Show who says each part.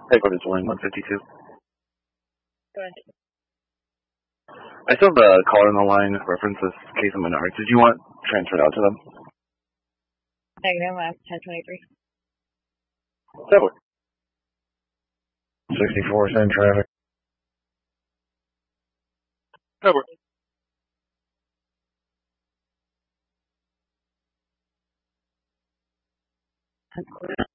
Speaker 1: Hey, go to Dwayne 152.
Speaker 2: Go ahead.
Speaker 1: I still have the caller on the line reference this case of Menards. Did you want transferred out to them?
Speaker 2: Negative, last 1023.
Speaker 1: Definitely.
Speaker 3: 64, send traffic.
Speaker 1: Over.
Speaker 2: That's clear.